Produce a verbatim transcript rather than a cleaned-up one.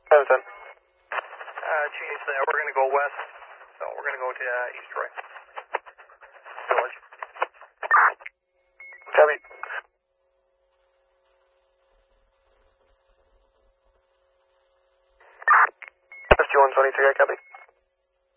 ten ten. Uh, change that. We're going to go west. So we're going to go to uh, East Troy Village. Copy. S G one twenty-three, I copy.